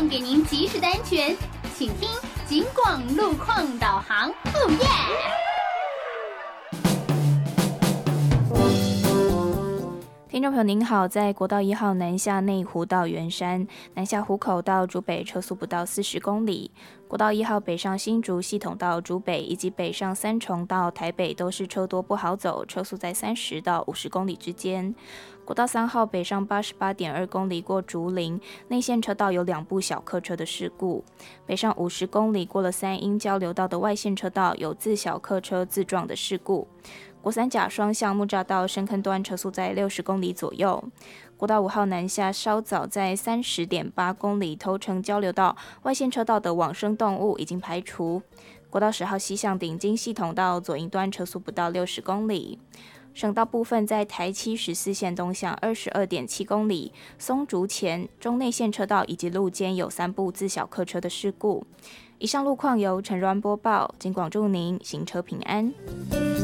送给您及时的安全，请听警广路况导航。哦耶！ 听众朋友您好，在国道1号南下内湖到圆山，南下湖口到竹北车速不到40公里。国道1号北上新竹系统到竹北以及北上三重到台北都是车多不好走，车速在30到50公里之间。国道3号北上88.2公里过竹林，内线车道有2部小客车的事故。北上50公里过了三鹰交流道的外线车道有自小客车自撞的事故。国三甲双向木栅道深坑段车速在60公里左右。国道5号南下稍早在30.8公里头城交流道外线车道的往生动物已经排除。国道10号西向顶金系统到左营段车速不到60公里。省道部分在台七14线东向22.7公里，松竹前中内线车道以及路肩有3部自小客车的事故。以上路况由陈软播报，警广祝您行车平安。